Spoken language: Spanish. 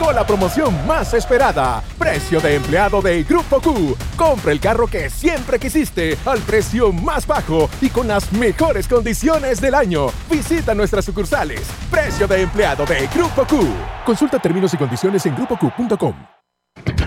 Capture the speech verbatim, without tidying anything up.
llegó la promoción más esperada. Precio de empleado de Grupo Q. Compra el carro que siempre quisiste al precio más bajo y con las mejores condiciones del año. Visita nuestras sucursales. Precio de empleado de Grupo Q. Consulta términos y condiciones en grupo q punto com.